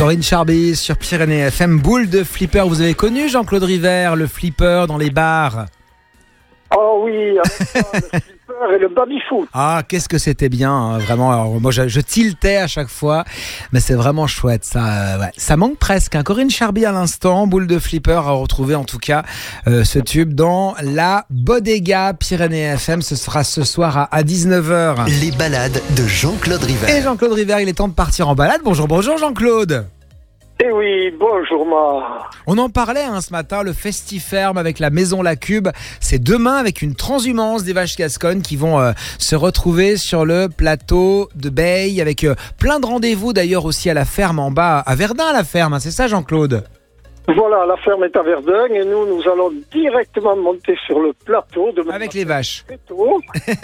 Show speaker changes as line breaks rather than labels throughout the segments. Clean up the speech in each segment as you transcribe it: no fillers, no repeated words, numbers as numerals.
Corinne Charby sur Pyrénées FM. Boule de flipper. Vous avez connu Jean-Claude River, le flipper dans les bars?
Oh oui, avec ça, le flipper et le baby-foot.
Ah, qu'est-ce que c'était bien, hein, vraiment. Alors, moi, je tiltais à chaque fois, mais c'est vraiment chouette, ça. Ouais. Ça manque presque. Hein. Corinne Charby à l'instant, boule de flipper à retrouver en tout cas ce tube dans la Bodega Pyrénées FM. Ce sera ce soir à 19h.
Les balades de Jean-Claude River.
Et Jean-Claude River, il est temps de partir en balade. Bonjour Jean-Claude.
Eh oui, bonjour ma.
On en parlait ce matin, le Festiferme avec la Maison La Cube. C'est demain avec une transhumance des vaches gasconnes qui vont se retrouver sur le plateau de Beille avec plein de rendez-vous d'ailleurs aussi à la ferme en bas, à Verdun la ferme, hein, c'est ça Jean-Claude?
Voilà, la ferme est à Verdun et nous allons directement monter sur le plateau.
Avec les vaches.
Très tôt.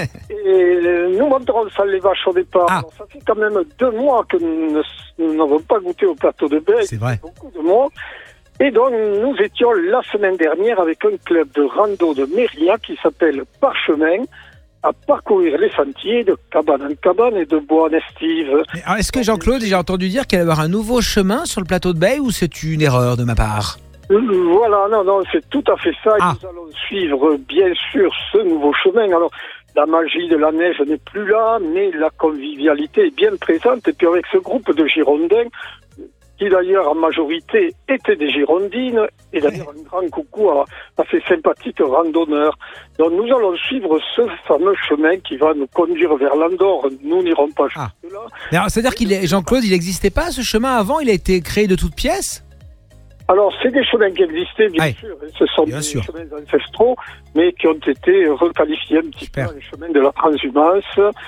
Et nous monterons ça les vaches au départ.
Ah.
Alors, ça fait quand même 2 mois que nous n'avons pas goûté au plateau de Beille.
C'est vrai.
Beaucoup de mois. Et donc, nous étions la semaine dernière avec un club de rando de Mérillac qui s'appelle Parchemin, à parcourir les sentiers de cabane en cabane et de bois en estive.
Alors, est-ce que Jean-Claude, j'ai entendu dire qu'il allait y avoir un nouveau chemin sur le plateau de Beille ou c'est une erreur de ma part?
Voilà, non, c'est tout à fait ça.
Ah.
Et nous allons suivre, bien sûr, ce nouveau chemin. Alors, la magie de la neige n'est plus là, mais la convivialité est bien présente. Et puis, avec ce groupe de Girondins, qui d'ailleurs en majorité étaient des Girondines, et d'ailleurs un grand coucou à ces sympathiques randonneurs. Donc nous allons suivre ce fameux chemin qui va nous conduire vers l'Andorre. Nous n'irons pas jusque-là.
C'est-à-dire Jean-Claude, il n'existait pas ce chemin avant? Il a été créé de toutes pièces?
Alors, c'est des chemins qui existaient, bien sûr. Ce sont des chemins ancestraux, mais qui ont été requalifiés un petit peu les chemins de la transhumance.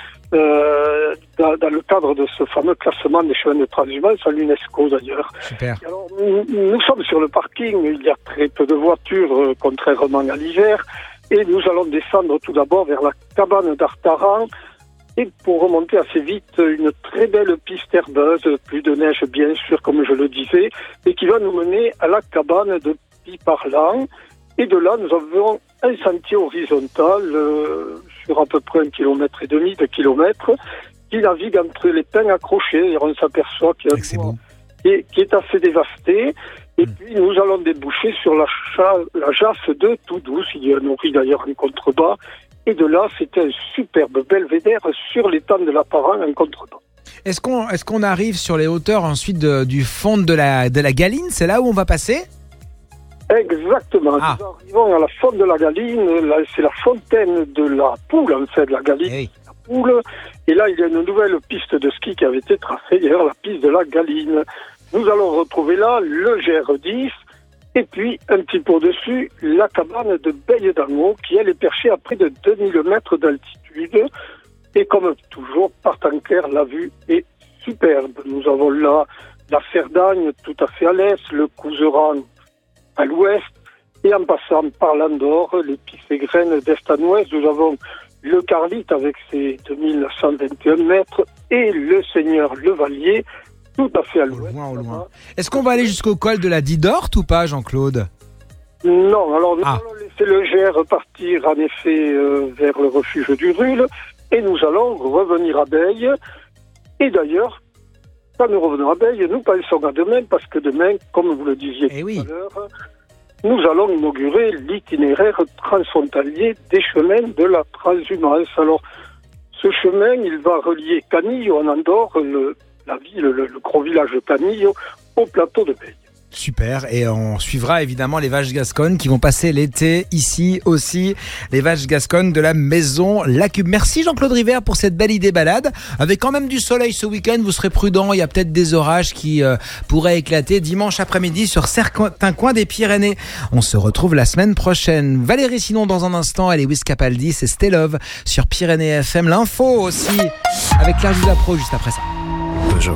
Dans le cadre de ce fameux classement des chemins de transhumance à l'UNESCO d'ailleurs.
Super.
Alors, nous sommes sur le parking, il y a très peu de voitures, contrairement à l'hiver, et nous allons descendre tout d'abord vers la cabane d'Artaran, et pour remonter assez vite, une très belle piste herbeuse, plus de neige bien sûr, comme je le disais, et qui va nous mener à la cabane de Piparlan. Et de là, nous avons un sentier horizontal sur à peu près 1,5 km, 2 kilomètres, qui navigue entre les pins accrochés. Et on s'aperçoit qu'il y a un bois qui est assez dévasté. Et puis, nous allons déboucher sur la Jasse de Tout-Douce. Il y a nourri d'ailleurs en contrebas. Et de là, c'est un superbe belvédère sur l'étang de la Parent en contrebas.
Est-ce qu'on arrive sur les hauteurs ensuite du fond de la Galine? C'est là où on va passer?
Exactement.
Ah.
Nous arrivons à la fonte de la Galine. Là, c'est la fontaine de la Poule, en fait, de la Galine.
Oui.
La Poule. Et là, il y a une nouvelle piste de ski qui avait été tracée, d'ailleurs, la piste de la Galine. Nous allons retrouver là le GR10. Et puis, un petit peu au-dessus, la cabane de Beille-d'Anneau, qui, elle, est perchée à près de 2000 mètres d'altitude. Et comme toujours, par temps clair, la vue est superbe. Nous avons là la Cerdagne tout à fait à l'est, le Couserans à l'ouest, et en passant par l'Andorre, les Pissé-Graines d'est en ouest, nous avons le Carlite avec ses 2121 mètres, et le Seigneur Levalier, tout à fait à l'ouest.
Au loin. Est-ce qu'on va aller jusqu'au col de la Didorte ou pas, Jean-Claude?
Non, alors nous allons laisser le GR partir en effet vers le refuge du Rul, et nous allons revenir à Beille. Et d'ailleurs, quand nous revenons à Beille, nous pensons à demain, parce que demain, comme vous le disiez tout à l'heure, nous allons inaugurer l'itinéraire transfrontalier des chemins de la transhumance. Alors, ce chemin, il va relier Canillo en Andorre, la ville, le gros village de Canillo, au plateau de Beille.
Super, et on suivra évidemment les vaches gasconnes qui vont passer l'été ici aussi, les vaches gasconnes de la Maison La Cube. Merci Jean-Claude River pour cette belle idée balade. Avec quand même du soleil ce week-end, vous serez prudents, il y a peut-être des orages qui pourraient éclater dimanche après-midi sur certains coins des Pyrénées. On se retrouve la semaine prochaine. Valérie Sinon dans un instant, elle est Wiz Capaldi, c'est Stay Love sur Pyrénées FM. L'info aussi avec l'Argila Pro juste après ça.
Peugeot.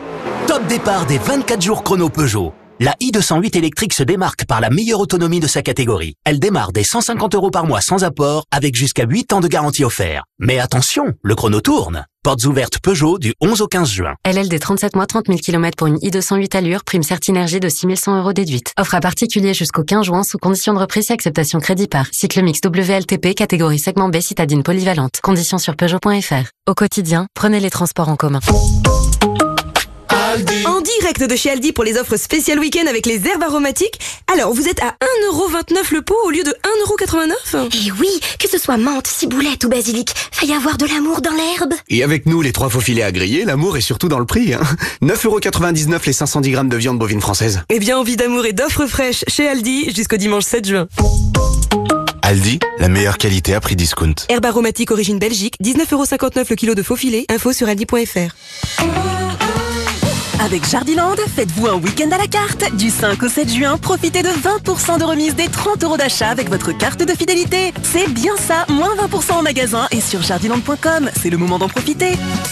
Top départ des 24 jours chrono Peugeot. La i208 électrique se démarque par la meilleure autonomie de sa catégorie. Elle démarre dès 150 € par mois sans apport, avec jusqu'à 8 ans de garantie offert. Mais attention, le chrono tourne. Portes ouvertes Peugeot du 11 au 15 juin.
LLD 37 mois, 30 000 km pour une i208 allure, prime Certinergie de 6 100 € déduite. Offre à particulier jusqu'au 15 juin sous condition de reprise et acceptation crédit par. Cycle mix WLTP, catégorie segment B, citadine polyvalente. Conditions sur Peugeot.fr. Au quotidien, prenez les transports en commun.
En direct de chez Aldi pour les offres spéciales week-end avec les herbes aromatiques. Alors, vous êtes à 1,29€ le pot au lieu de 1,89€.
Et oui, que ce soit menthe, ciboulette ou basilic, va y avoir de l'amour dans l'herbe.
Et avec nous, les 3 faux filets à griller, l'amour est surtout dans le prix. 9,99€ les 510 grammes de viande bovine française.
Eh bien, envie d'amour et d'offres fraîches chez Aldi jusqu'au dimanche 7 juin.
Aldi, la meilleure qualité à prix discount.
Herbe aromatique origine Belgique, 19,59€ le kilo de faux filet. Info sur aldi.fr.
Avec Jardiland, faites-vous un week-end à la carte. Du 5 au 7 juin, profitez de 20% de remise des 30€ d'achat avec votre carte de fidélité. C'est bien ça, moins 20% en magasin et sur jardiland.com. C'est le moment d'en profiter.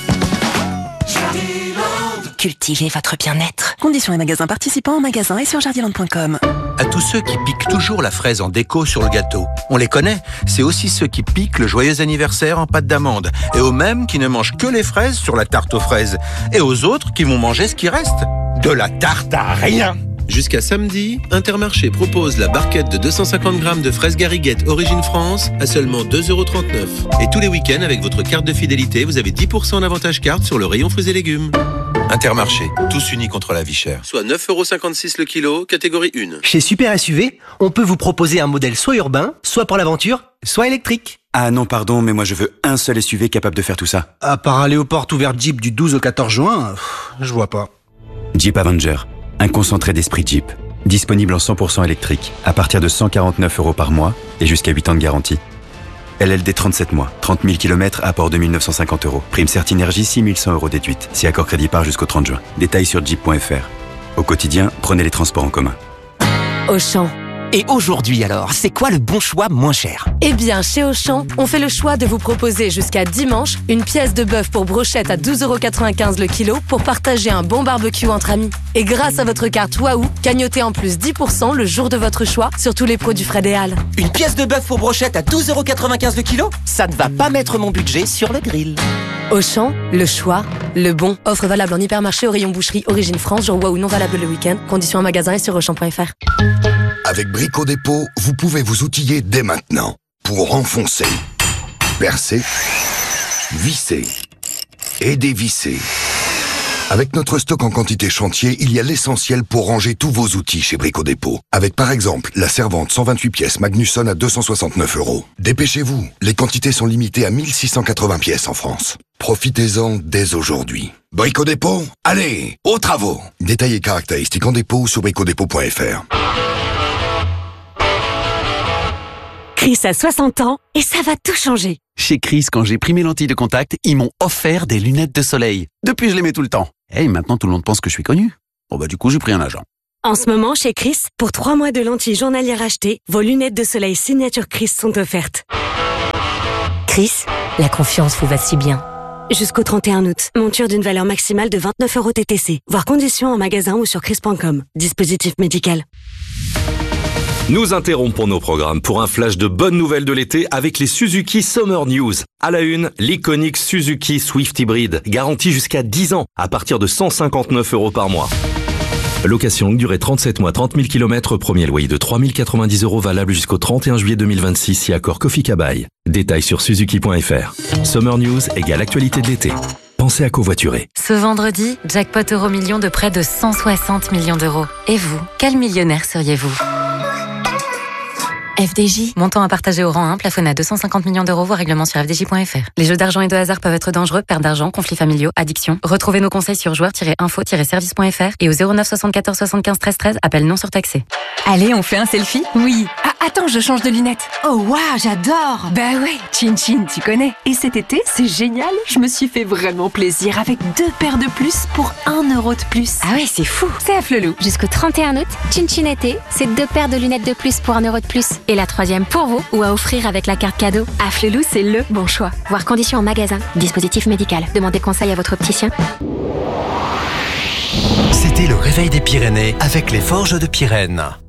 Cultivez votre bien-être.
Conditions et magasins participants en magasin et sur jardiland.com.
À tous ceux qui piquent toujours la fraise en déco sur le gâteau. On les connaît, c'est aussi ceux qui piquent le joyeux anniversaire en pâte d'amande. Et aux mêmes qui ne mangent que les fraises sur la tarte aux fraises. Et aux autres qui vont manger ce qui reste. De la tarte à rien.
Jusqu'à samedi, Intermarché propose la barquette de 250 grammes de fraises Gariguette Origine France à seulement 2,39€. Et tous les week-ends, avec votre carte de fidélité, vous avez 10% d'avantage carte sur le rayon fruits et légumes.
Intermarché, tous unis contre la vie chère.
Soit 9,56€ le kilo, catégorie 1.
Chez Super SUV, on peut vous proposer un modèle soit urbain, soit pour l'aventure, soit électrique.
Ah non, pardon, mais moi je veux un seul SUV capable de faire tout ça.
À part aller aux portes ouvertes Jeep du 12 au 14 juin, je vois pas.
Jeep Avenger, un concentré d'esprit Jeep. Disponible en 100% électrique, à partir de 149€ par mois et jusqu'à 8 ans de garantie. LLD 37 mois, 30 000 km, apport de 1 950€. Prime Certinergie, 6 100€ déduite. Si accord crédit part jusqu'au 30 juin. Détails sur jeep.fr. Au quotidien, prenez les transports en commun.
Auchan. Et aujourd'hui alors, c'est quoi le bon choix moins cher?
Eh bien, chez Auchan, on fait le choix de vous proposer jusqu'à dimanche une pièce de bœuf pour brochette à 12,95€ le kilo pour partager un bon barbecue entre amis. Et grâce à votre carte Waouh, gagnotez en plus 10% le jour de votre choix sur tous les produits Fred et Halles.
Une pièce de bœuf pour brochette à 12,95€ le kilo? Ça ne va pas mettre mon budget sur le grill.
Auchan, le choix, le bon. Offre valable en hypermarché au rayon boucherie Origine France, jour Waouh non valable le week-end. Conditions en magasin et sur Auchan.fr.
Avec Brico Dépôt, vous pouvez vous outiller dès maintenant pour enfoncer, percer, visser et dévisser. Avec notre stock en quantité chantier, il y a l'essentiel pour ranger tous vos outils chez Brico Dépôt. Avec par exemple la servante 128 pièces Magnusson à 269€. Dépêchez-vous, les quantités sont limitées à 1680 pièces en France. Profitez-en dès aujourd'hui. Brico Dépôt, allez, aux travaux. Détails et caractéristiques en dépôt ou sur bricodépôt.fr.
Chris a 60 ans et ça va tout changer.
Chez Chris, quand j'ai pris mes lentilles de contact, ils m'ont offert des lunettes de soleil. Depuis, je les mets tout le temps. Et maintenant, tout le monde pense que je suis connu. Bon bah du coup, j'ai pris un agent.
En ce moment, chez Chris, pour 3 mois de lentilles journalières achetées, vos lunettes de soleil signature Chris sont offertes.
Chris, la confiance vous va si bien.
Jusqu'au 31 août, monture d'une valeur maximale de 29€ TTC. Voir conditions en magasin ou sur chris.com. Dispositif médical.
Nous interrompons nos programmes pour un flash de bonnes nouvelles de l'été avec les Suzuki Summer News. À la une, l'iconique Suzuki Swift Hybrid, garantie jusqu'à 10 ans, à partir de 159€ par mois. Location longue durée 37 mois, 30 000 km, premier loyer de 3 090€, valable jusqu'au 31 juillet 2026, si accord Kofi Kabai. Détails sur suzuki.fr. Summer News égale actualité de l'été. Pensez à covoiturer.
Ce vendredi, jackpot Euro-Million de près de 160 millions d'euros. Et vous, quel millionnaire seriez-vous ? FDJ. Montant à partager au rang 1, plafonné à 250 millions d'euros, voire règlement sur fdj.fr. Les jeux d'argent et de hasard peuvent être dangereux, perte d'argent, conflits familiaux, addiction. Retrouvez nos conseils sur joueurs-info-service.fr et au 09 74 75 13 13, appel non surtaxé.
Allez, on fait un selfie? Oui. Ah, attends, je change de lunettes. Oh waouh, j'adore. Bah ouais, Chin Chin, tu connais. Et cet été, c'est génial. Je me suis fait vraiment plaisir avec 2 paires de plus pour 1€ de plus.
Ah ouais, c'est fou.
C'est à Flelou.
Jusqu'au 31 août, Chin Chin été, c'est 2 paires de lunettes de plus pour 1€ de plus. Et la 3e pour vous ou à offrir avec la carte cadeau.
À Flelou, c'est le bon choix.
Voir conditions en magasin. Dispositif médical. Demandez conseil à votre opticien.
C'était le réveil des Pyrénées avec les Forges de Pyrène.